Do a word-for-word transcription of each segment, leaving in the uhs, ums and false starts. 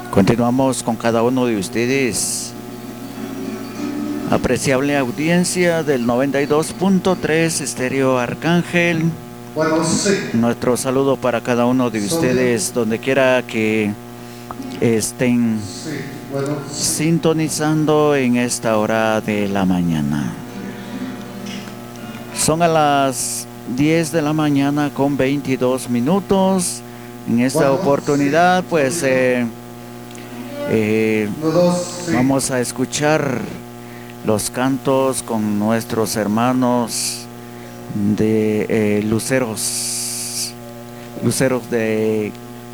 Continuamos con cada uno de ustedes. Apreciable audiencia del noventa y dos punto tres Estéreo Arcángel. Bueno, sí. Nuestro saludo para cada uno de ustedes, donde quiera que estén Sí, bueno, sí. sintonizando en esta hora de la mañana. Son a las diez de la mañana con veintidós minutos. En esta Bueno, oportunidad, sí. pues eh, eh, Los dos, sí. vamos a escuchar los cantos con nuestros hermanos de eh, Luceros, Luceros de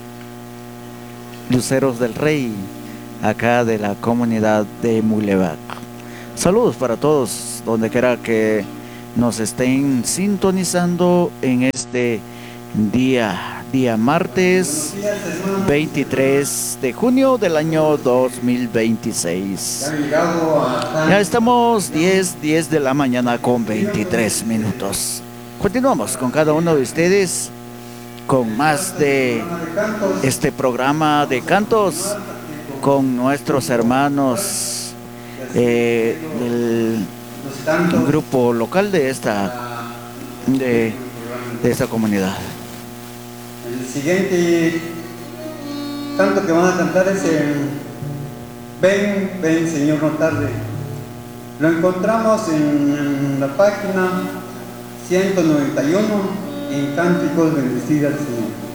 Luceros del Rey, acá de la comunidad de Mulevac. Saludos para todos, donde quiera que nos estén sintonizando en este día, día martes veintitrés de junio del año dos mil veintiséis. Ya estamos diez, diez de la mañana con veintitrés minutos. Continuamos con cada uno de ustedes con más de este programa de cantos con nuestros hermanos eh, del grupo local de esta de, de esta comunidad. El siguiente canto que van a cantar es el Ven, ven Señor, no tarde. Lo encontramos en la página ciento noventa y uno en Cánticos, bendecida al Señor.